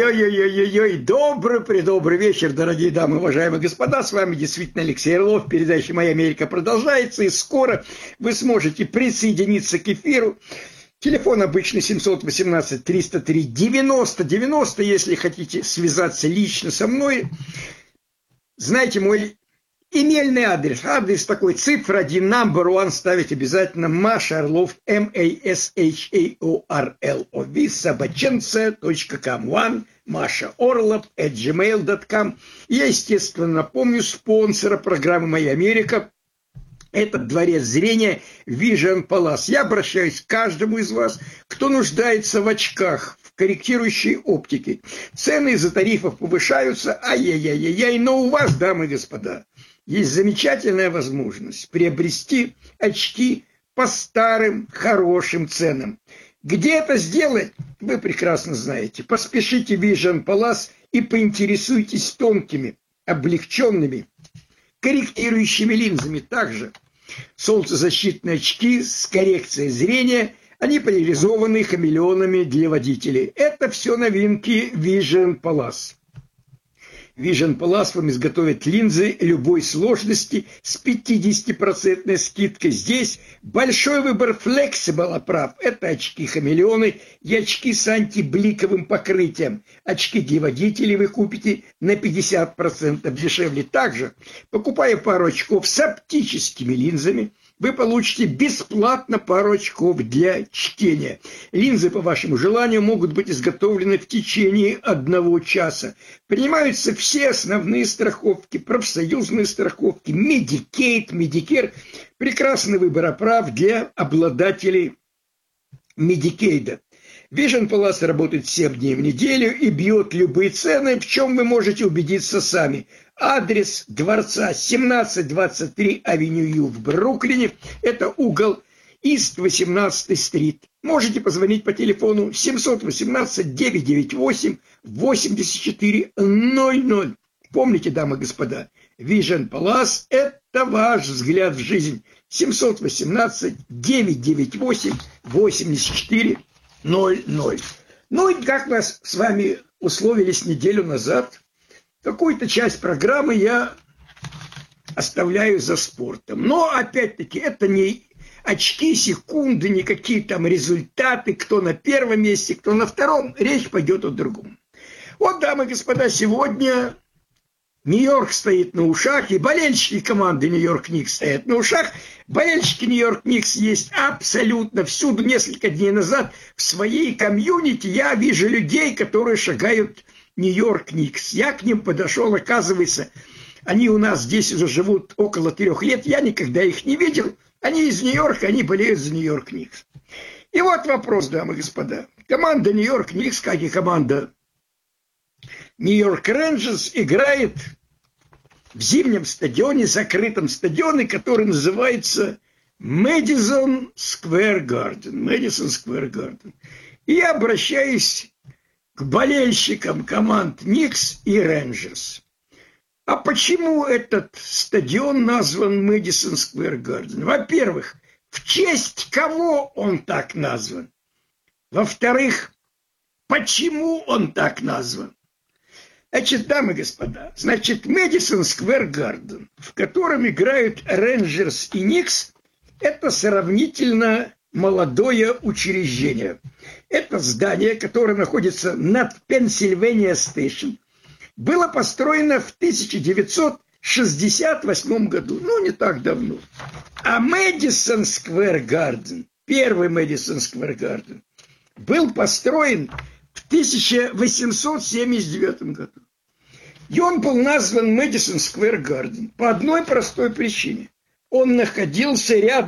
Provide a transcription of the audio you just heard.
Ой-ой-ой-ой-ой-ой, добрый-предобрый вечер, дорогие дамы, уважаемые господа, с вами действительно Алексей Орлов, передача «Моя Америка» продолжается, и скоро вы сможете присоединиться к эфиру. Телефон обычный 718-303-90-90, если хотите связаться лично со мной. Знаете, мой имейльный адрес такой, цифра 1, number one, ставить обязательно Маша Орлов, MASHAORLOV, собаченце.com, one, Маша Орлов, @gmail.com. Я, естественно, напомню спонсора программы «Моя Америка». Это дворец зрения Vision Palace. Я обращаюсь к каждому из вас, кто нуждается в очках, в корректирующей оптике. Цены из-за тарифов повышаются, ай-яй-яй-яй, но у вас, дамы и господа, есть замечательная возможность приобрести очки по старым хорошим ценам. Где это сделать, вы прекрасно знаете. Поспешите в Vision Palace и поинтересуйтесь тонкими, облегченными, корректирующими линзами. Также солнцезащитные очки с коррекцией зрения, они поляризованы хамелеонами для водителей. Это все новинки Vision Palace. Vision Palace вам изготовит линзы любой сложности с 50% скидкой. Здесь большой выбор flexible оправ. Это очки-хамелеоны и очки с антибликовым покрытием. Очки для водителей вы купите на 50% дешевле. Также, покупая пару очков с оптическими линзами, вы получите бесплатно пару очков для чтения. Линзы, по вашему желанию, могут быть изготовлены в течение 1 часа. Принимаются все основные страховки, профсоюзные страховки, Medicaid, Medicare. Прекрасный выбор оправ для обладателей Medicaid. Vision Palace работает 7 дней в неделю и бьет любые цены, в чем вы можете убедиться сами. Адрес дворца 1723 Авеню Ю в Бруклине. Это угол Ист 18 стрит. Можете позвонить по телефону 718-998-8400. Помните, дамы и господа, Vision Palace – это ваш взгляд в жизнь. 718-998-8400. Ну и как мы с вами условились неделю назад, какую-то часть программы я оставляю за спортом. Но, опять-таки, это не очки, секунды, никакие там результаты, кто на первом месте, кто на втором. Речь пойдет о другом. Вот, дамы и господа, сегодня Нью-Йорк стоит на ушах, и болельщики команды Нью-Йорк Никс стоят на ушах. Болельщики Нью-Йорк Никс есть абсолютно всюду. Несколько дней назад в своей комьюнити я вижу людей, которые шагают Нью-Йорк Никс. Я к ним подошел, оказывается, они у нас здесь уже живут около 3 лет, я никогда их не видел. Они из Нью-Йорка, они болеют за Нью-Йорк Никс. И вот вопрос, дамы и господа. Команда Нью-Йорк Никс, как и команда Нью-Йорк Рейнджерс, играет в зимнем стадионе, закрытом стадионе, который называется Madison Square Garden. Madison Square Garden. И я обращаюсь к болельщикам команд Никс и Рейнджерс. А почему этот стадион назван Madison Square Garden? Во-первых, в честь кого он так назван? Во-вторых, почему он так назван? Значит, дамы и господа, Madison Square Garden, в котором играют Рейнджерс и Никс, это сравнительно молодое учреждение. Это здание, которое находится над Пенсильвания Стейшн, было построено в 1968 году, не так давно. А Madison Square Garden, первый Madison Square Garden, был построен в 1879 году. И он был назван Madison Square Garden по одной простой причине. Он находился рядом